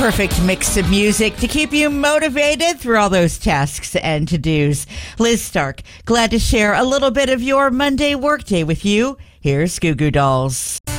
perfect mix of music to keep you motivated through all those tasks and to-dos. Liz Stark, glad to share a little bit of your Monday workday with you. Here's Goo Goo Dolls.